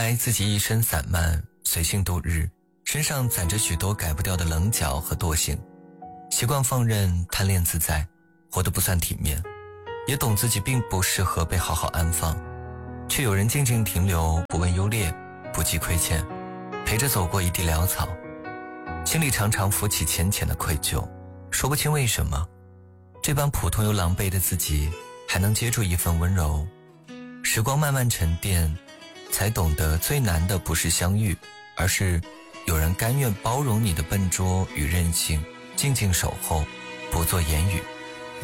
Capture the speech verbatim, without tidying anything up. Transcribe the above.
来自己一身散漫，随性度日，身上攒着许多改不掉的棱角和惰性，习惯放任贪恋自在，活得不算体面，也懂自己并不适合被好好安放，却有人静静停留，不问优劣，不计亏欠，陪着走过一地潦草，心里常常浮起浅浅的愧疚，说不清为什么这般普通又狼狈的自己还能接住一份温柔。时光慢慢沉淀，才懂得最难的不是相遇，而是有人甘愿包容你的笨拙与任性，静静守候，不做言语。